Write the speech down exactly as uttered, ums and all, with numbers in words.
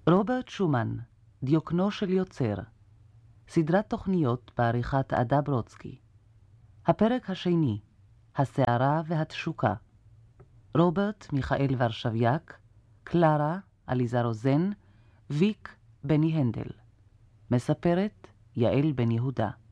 רוברט שומן, דיוקנו של יוצר. סדרת תוכניות בעריכת עדה ברודסקי. הפרק השני, הסערה והתשוקה. רוברט מיכאל ורשביאק, קלרה עליזה רוזן, ויק בני הנדל. מספרת יעל בן יהודה.